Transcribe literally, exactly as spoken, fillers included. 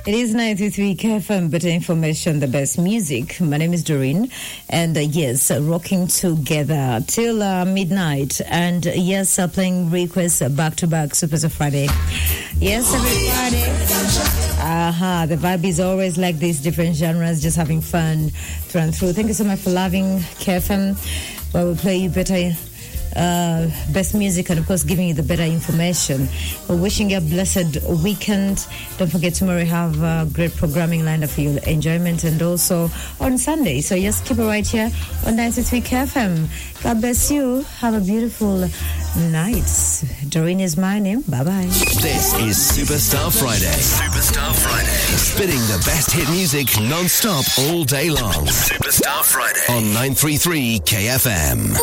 It is ninety-three K F M, better information, the best music. My name is Doreen, and uh, yes, uh, rocking together till uh, midnight. And uh, yes, uh, playing requests uh, back to back, Super Friday. Yes, every Friday. Aha, uh-huh, the vibe is always like this, different genres, just having fun through and through. Thank you so much for loving K F M, where we play you better. Uh, best music and of course giving you the better information. We're wishing you a blessed weekend. Don't forget tomorrow we have uh, great programming lined up for your enjoyment, and also on Sunday. So just keep it right here on ninety-three K F M. God bless you. Have a beautiful night. Doreen is my name. Bye bye. This is Superstar Friday. Superstar Friday. Spinning the best hit music non-stop all day long. Superstar Friday on nine three three K F M.